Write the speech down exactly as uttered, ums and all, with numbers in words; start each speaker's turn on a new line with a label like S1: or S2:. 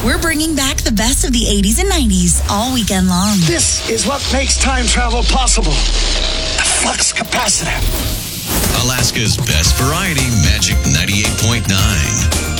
S1: We're bringing back the best of the eighties and nineties all weekend long.
S2: This is what makes time travel possible. The flux capacitor.
S3: Alaska's best variety, Magic ninety-eight point nine.